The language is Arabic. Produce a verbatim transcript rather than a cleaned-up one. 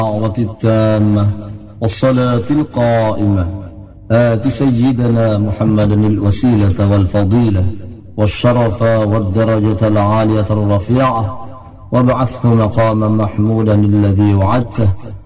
الدعوة التامة والصلاة القائمة آت سيدنا محمد الوسيلة والفضيلة والشرف والدرجة العالية الرفيعة وابعثه مقاما محمودا الذي وعدته